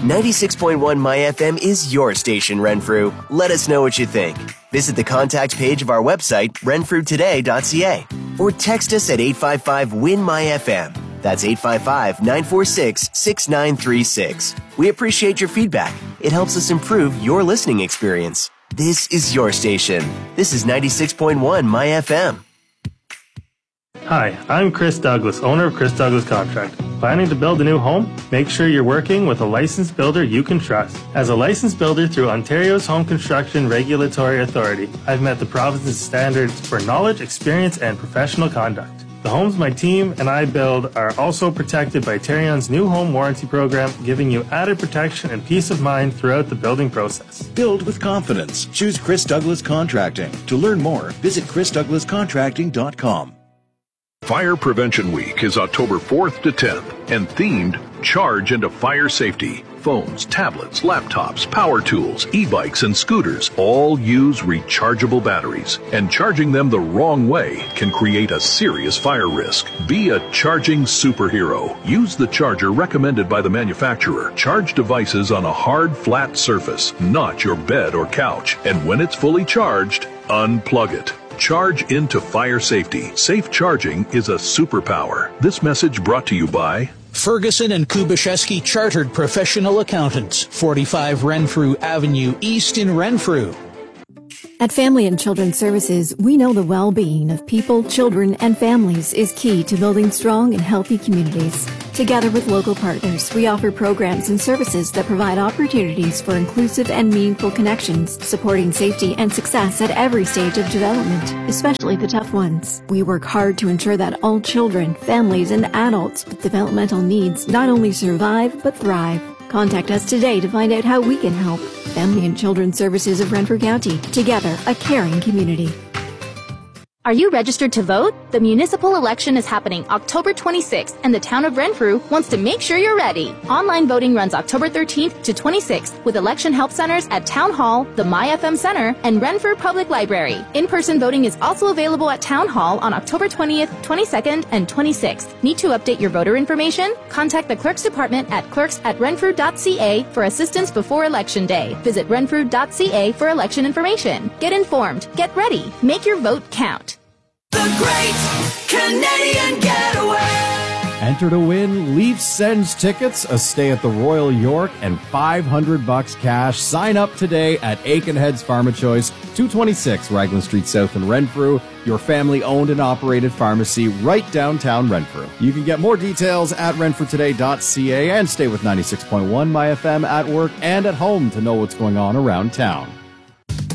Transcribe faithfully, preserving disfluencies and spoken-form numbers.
ninety-six point one My F M is your station, Renfrew. Let us know what you think. Visit the contact page of our website, renfrew today dot c a, or text us at eight five five, W I N, M Y F M. That's eight five five, nine four six, six nine three six. We appreciate your feedback. It helps us improve your listening experience. This is your station. This is ninety-six point one My F M. Hi, I'm Chris Douglas, owner of Chris Douglas Contract. Planning to build a new home? Make sure you're working with a licensed builder you can trust. As a licensed builder through Ontario's Home Construction Regulatory Authority, I've met the province's standards for knowledge, experience, and professional conduct. The homes my team and I build are also protected by Terrion's new home warranty program, giving you added protection and peace of mind throughout the building process. Build with confidence. Choose Chris Douglas Contracting. To learn more, visit chris douglas contracting dot com. Fire Prevention Week is October fourth to tenth and themed Charge into Fire Safety. Phones, tablets, laptops, power tools, e-bikes, and scooters all use rechargeable batteries, and charging them the wrong way can create a serious fire risk. Be a charging superhero. Use the charger recommended by the manufacturer. Charge devices on a hard, flat surface, not your bed or couch. And when it's fully charged, unplug it. Charge into fire safety. Safe charging is a superpower. This message brought to you by Ferguson and Kubashevsky Chartered Professional Accountants, forty-five Renfrew Avenue East in Renfrew. At Family and Children's Services, we know the well-being of people, children, and families is key to building strong and healthy communities. Together with local partners, we offer programs and services that provide opportunities for inclusive and meaningful connections, supporting safety and success at every stage of development, especially the tough ones. We work hard to ensure that all children, families, and adults with developmental needs not only survive, but thrive. Contact us today to find out how we can help. Family and Children's Services of Renfrew County. Together, a caring community. Are you registered to vote? The municipal election is happening October twenty-sixth, and the town of Renfrew wants to make sure you're ready. Online voting runs October thirteenth to twenty-sixth, with election help centers at Town Hall, the My F M Center, and Renfrew Public Library. In-person voting is also available at Town Hall on October twentieth, twenty-second, and twenty-sixth. Need to update your voter information? Contact the Clerk's Department at clerks at renfrew dot c a for assistance before Election Day. Visit renfrew dot c a for election information. Get informed. Get ready. Make your vote count. The Great Canadian Getaway. Enter to win Leafs Sends tickets, a stay at the Royal York, and five hundred bucks cash. Sign up today at Aikenhead's Pharmachoice, two twenty-six Raglan Street South in Renfrew, your family-owned and operated pharmacy right downtown Renfrew. You can get more details at renfrew today dot c a and stay with ninety-six point one My F M at work and at home to know what's going on around town.